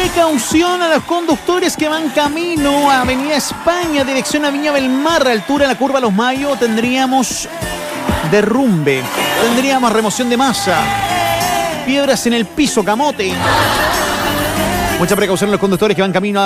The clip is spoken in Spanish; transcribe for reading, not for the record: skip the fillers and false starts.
Precaución a los conductores que van camino a Avenida España, dirección a Viña del Mar, altura de la curva Los Mayos. Tendríamos derrumbe, tendríamos remoción de masa, piedras en el piso, camote. Mucha precaución a los conductores que van camino